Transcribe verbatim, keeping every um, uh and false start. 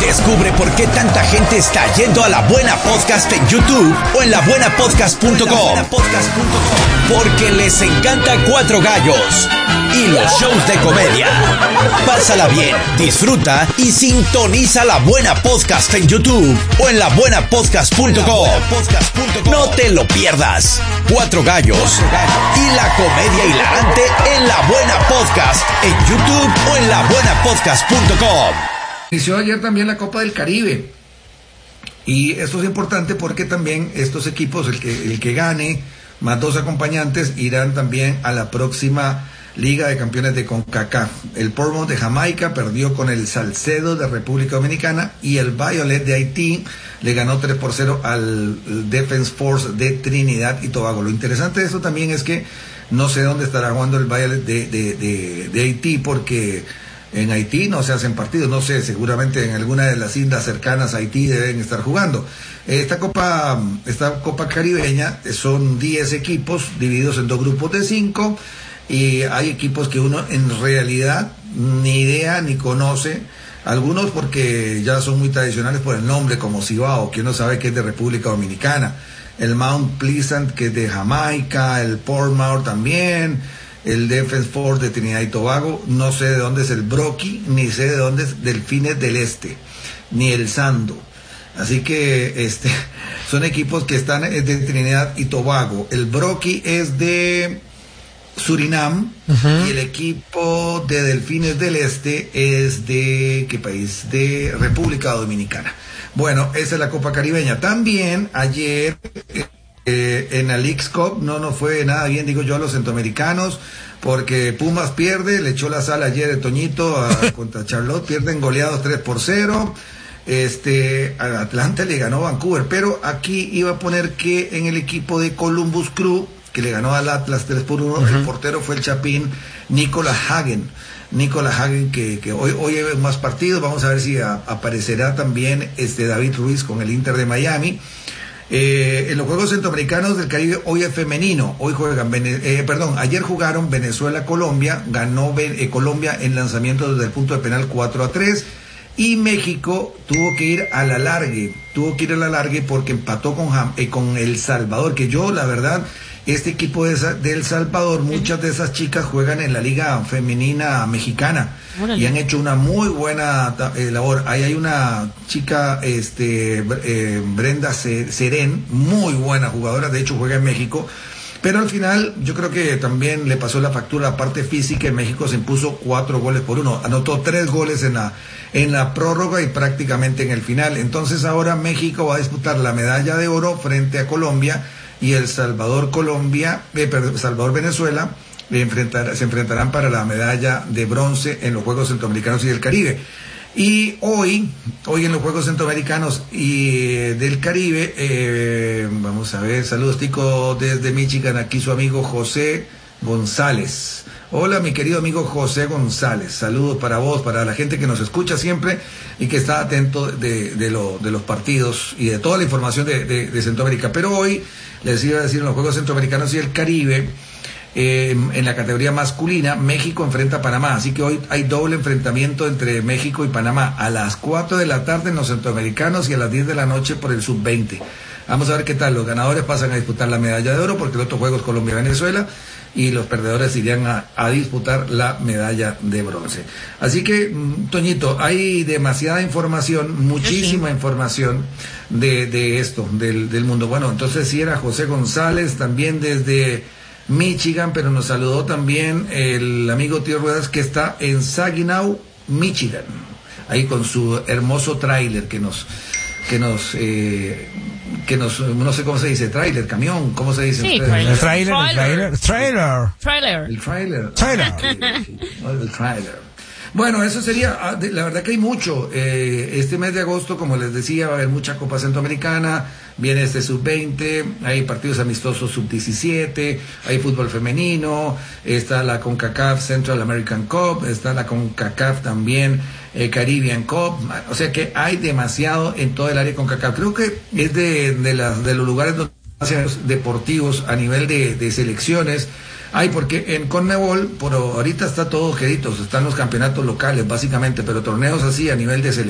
Descubre por qué tanta gente está yendo a La Buena Podcast en YouTube o en la buena podcast punto com. Porque les encanta Cuatro Gallos y los shows de comedia. Pásala bien, disfruta y sintoniza La Buena Podcast en YouTube o en la buena podcast punto com. No te lo pierdas. Cuatro Gallos y la comedia hilarante en La Buena Podcast en YouTube o en la buena podcast punto com. Inició ayer también la Copa del Caribe y esto es importante porque también estos equipos, el que, el que gane más dos acompañantes, irán también a la próxima Liga de Campeones de CONCACAF. El Portsmouth de Jamaica perdió con el Salcedo de República Dominicana y el Violet de Haití le ganó tres por cero al Defense Force de Trinidad y Tobago. Lo interesante de esto también es que no sé dónde estará jugando el Violet de, de, de, de Haití, porque en Haití no se hacen partidos, no sé, seguramente en alguna de las islas cercanas a Haití deben estar jugando. Esta Copa, esta Copa Caribeña son diez equipos divididos en dos grupos de cinco y hay equipos que uno en realidad ni idea ni conoce, algunos porque ya son muy tradicionales por el nombre, como Cibao, que uno sabe que es de República Dominicana, el Mount Pleasant que es de Jamaica, el Portsmouth también, el Defense Force de Trinidad y Tobago, no sé de dónde es el Brocky, ni sé de dónde es Delfines del Este, ni el Sando. Así que este son equipos que están de Trinidad y Tobago. El Brocky es de Surinam, uh-huh. Y el equipo de Delfines del Este es de ¿qué país? De República Dominicana. Bueno, esa es la Copa Caribeña. También ayer Eh, en la Leagues Cup no nos fue nada bien, digo yo, a los centroamericanos, porque Pumas pierde, le echó la sal ayer el Toñito a, contra Charlotte, pierden goleados tres por cero, este, al Atlanta le ganó Vancouver, pero aquí iba a poner que en el equipo de Columbus Crew, que le ganó al Atlas tres por uno, uh-huh. El portero fue el chapín Nicolas Hagen, Nicolas Hagen que, que hoy, hoy hay más partidos, vamos a ver si a, aparecerá también este David Ruiz con el Inter de Miami. Eh, en los Juegos Centroamericanos del Caribe hoy es femenino, hoy juegan, eh, perdón, ayer jugaron Venezuela-Colombia, ganó eh, Colombia en lanzamiento desde el punto de penal cuatro a tres y México tuvo que ir a la largue, tuvo que ir a la largue porque empató con, eh, con El Salvador, que yo la verdad, este equipo de, esa, de El Salvador, muchas de esas chicas juegan en la Liga Femenina Mexicana. Y han hecho una muy buena eh, labor. Ahí hay una chica, este eh, Brenda Serén, muy buena jugadora, de hecho juega en México, pero al final yo creo que también le pasó la factura la parte física. En México se impuso cuatro goles por uno, anotó tres goles en la en la prórroga y prácticamente en el final. Entonces ahora México va a disputar la medalla de oro frente a Colombia, y El Salvador Colombia, eh, perdón, Salvador Venezuela Enfrentar, se enfrentarán para la medalla de bronce en los Juegos Centroamericanos y del Caribe. Y hoy, hoy en los Juegos Centroamericanos y eh, del Caribe, eh, vamos a ver, saludos Tico desde Michigan, aquí su amigo José González. Hola mi querido amigo José González, saludos para vos, para la gente que nos escucha siempre y que está atento de, de, lo, de los partidos y de toda la información de, de, de Centroamérica. Pero hoy les iba a decir, en los Juegos Centroamericanos y el Caribe, Eh, en la categoría masculina, México enfrenta a Panamá, así que hoy hay doble enfrentamiento entre México y Panamá a las cuatro de la tarde en los centroamericanos y a las diez de la noche por el sub veinte. Vamos a ver qué tal, los ganadores pasan a disputar la medalla de oro porque el otro juego es Colombia-Venezuela y los perdedores irían a, a disputar la medalla de bronce. Así que, Toñito, hay demasiada información, muchísima sí. información de, de esto, del, del mundo. Bueno, entonces sí era José González, también desde Michigan, pero nos saludó también el amigo Tío Ruedas, que está en Saginaw, Michigan, ahí con su hermoso tráiler que nos, que nos, eh, que nos, no sé cómo se dice, tráiler, camión, ¿cómo se dice? Sí, trailer, el tráiler, el tráiler, Trailer. Trailer. El tráiler. Trailer. El tráiler. Bueno, eso sería, la verdad que hay mucho. Eh, este mes de agosto, como les decía, va a haber mucha Copa Centroamericana, viene este sub veinte, hay partidos amistosos sub diecisiete, hay fútbol femenino, está la CONCACAF Central American Cup, está la CONCACAF también eh, Caribbean Cup, o sea que hay demasiado en todo el área de CONCACAF. Creo que es de, de, las, de los lugares donde deportivos a nivel de, de selecciones. Ay, porque en CONMEBOL, por ahorita está todo queditos, están los campeonatos locales, básicamente, pero torneos así a nivel de selección.